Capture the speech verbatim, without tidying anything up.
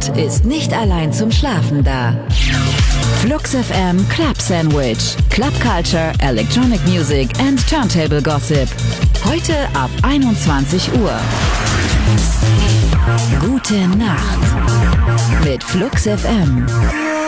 Nacht ist nicht allein zum Schlafen da. Flux F M Club Sandwich. Club Culture, Electronic Music and Turntable Gossip. Heute ab einundzwanzig Uhr. Gute Nacht mit Flux F M.